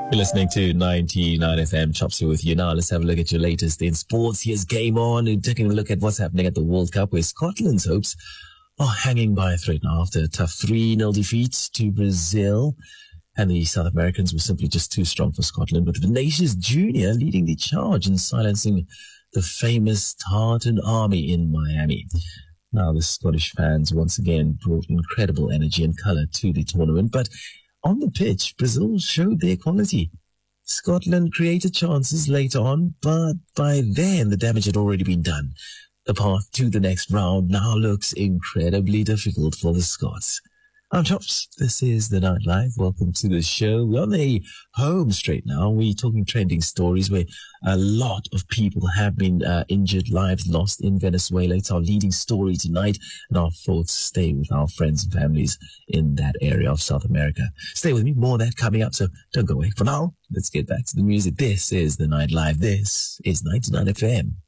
You're listening to 99 FM. Chops here with you now. Let's have a look at your latest in sports. Here's Game On. We're taking a look at what's happening at the World Cup, where Scotland's hopes are hanging by a thread now after a tough 3-0 defeat to Brazil. And the South Americans were simply just too strong for Scotland, with Vinicius Jr. leading the charge and silencing the famous Tartan Army in Miami. Now, the Scottish fans once again brought incredible energy and colour to the tournament, but on the pitch, Brazil showed their quality. Scotland created chances later on, but by then the damage had already been done. The path to the next round now looks incredibly difficult for the Scots. I'm Chops. This is The Night Live. Welcome to the show. We're on the home straight now. We're talking trending stories where a lot of people have been injured, lives lost in Venezuela. It's our leading story tonight, and our thoughts stay with our friends and families in that area of South America. Stay with me. More of that coming up, so don't go away. For now, let's get back to the music. This is The Night Live. This is 99 FM.